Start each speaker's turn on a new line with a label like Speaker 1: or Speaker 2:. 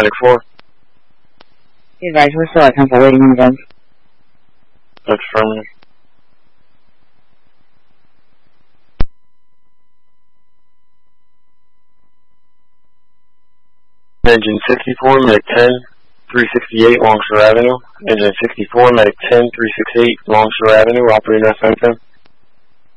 Speaker 1: Medic 4.
Speaker 2: Be advised, we're still at 10-4 waiting on guns.
Speaker 1: Affirmative. Engine 64, Medic 10, 368 Longshore Avenue. Engine 64, Medic 10, 368 Longshore Avenue, operating FM10.